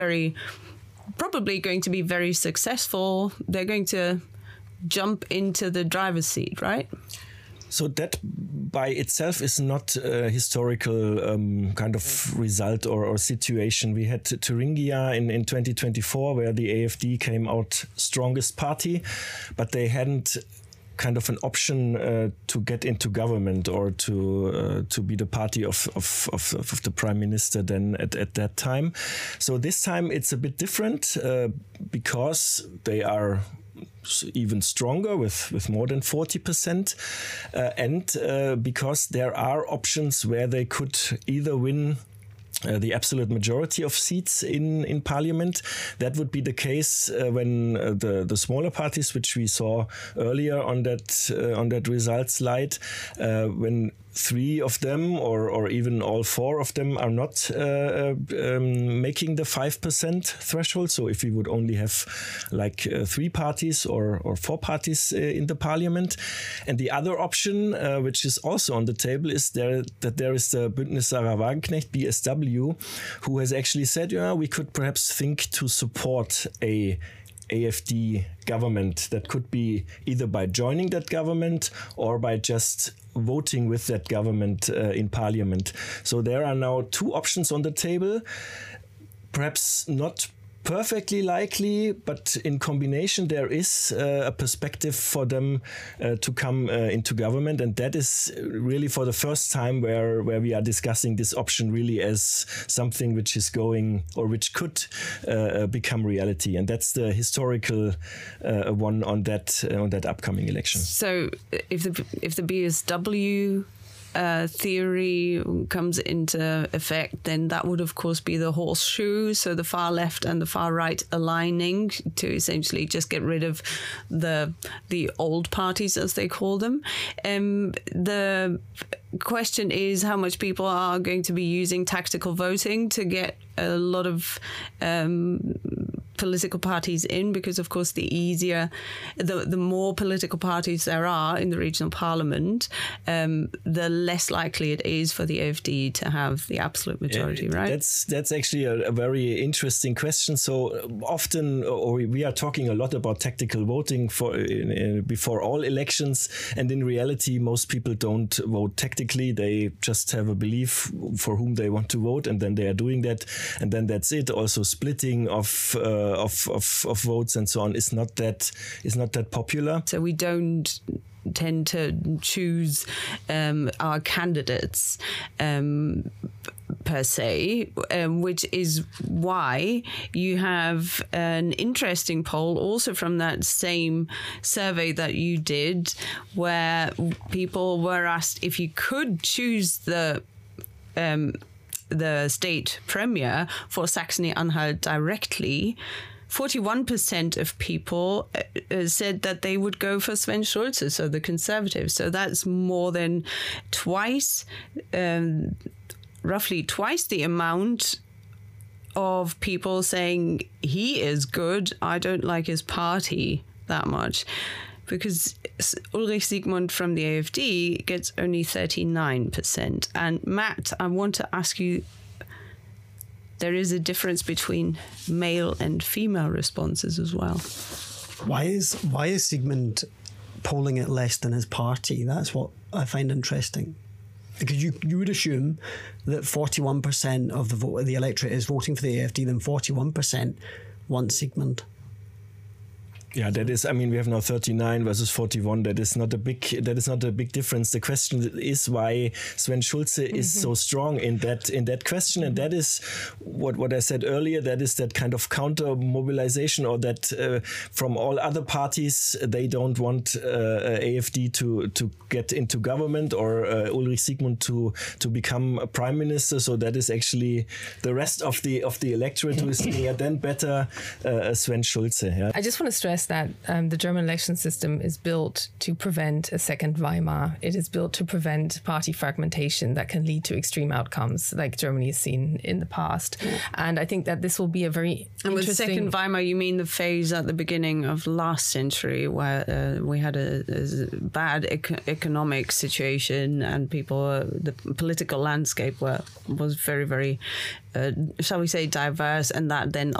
probably going to be very successful. They're going to jump into the driver's seat, right? So that by itself is not a historical kind of result or situation. We had Thuringia in 2024 where the AFD came out strongest party, but they hadn't kind of an option to get into government or to be the party of the prime minister then at that time. So this time it's a bit different because they are even stronger with more than 40%, and because there are options where they could either win the absolute majority of seats in parliament. That would be the case when the smaller parties, which we saw earlier on that result slide, when 3 of them or even all 4 of them are not making the 5% threshold. So if we would only have like 3 parties or 4 parties in the parliament. And the other option, which is also on the table, is that there is the Bündnis Sarah Wagenknecht, BSW, who has actually said, we could perhaps think to support a AFD government. That could be either by joining that government or by just voting with that government in parliament. So there are now 2 options on the table, perhaps not perfectly likely, but in combination there is a perspective for them to come into government, and that is really for the first time where we are discussing this option really as something which is going or which could become reality, and that's the historical one on that upcoming election. So if the BSW theory comes into effect, then that would of course be the horseshoe, so the far left and the far right aligning to essentially just get rid of the old parties, as they call them. The question is how much people are going to be using tactical voting to get a lot of political parties in, because of course the more political parties there are in the regional parliament, the less likely it is for the AFD to have the absolute majority, right? That's actually a very interesting question. So often, or we are talking a lot about tactical voting before all elections, and in reality most people don't vote tactically. They just have a belief for whom they want to vote, and then they are doing that, and then that's it. Also splitting of votes and so on is not that popular. So we don't tend to choose our candidates per se, which is why you have an interesting poll also from that same survey that you did, where people were asked if you could choose the state premier for Saxony-Anhalt directly. 41% of people said that they would go for Sven Schulze, so the Conservatives. So that's more than twice, roughly twice the amount of people saying he is good, I don't like his party that much. Because Ulrich Siegmund from the AFD gets only 39%. And Matt, I want to ask you, there is a difference between male and female responses as well. Why is Siegmund polling it less than his party? That's what I find interesting. Because you would assume that 41% of the electorate is voting for the AFD, then 41% want Siegmund. Yeah, that is. I mean, we have now 39 versus 41. That is not a big difference. The question is why Sven Schulze is so strong in that question, and that is what I said earlier. That is that kind of counter mobilization, or that from all other parties they don't want AFD to get into government, or Ulrich Siegmund to become a prime minister. So that is actually the rest of the electorate who is saying, then better Sven Schulze. Yeah? I just want to stress stress that the German election system is built to prevent a second Weimar. It is built to prevent party fragmentation that can lead to extreme outcomes like Germany has seen in the past. And I think that this will be a very And with interesting... second Weimar, you mean the phase at the beginning of last century where we had a bad economic situation and the political landscape was very, very, shall we say, diverse, and that then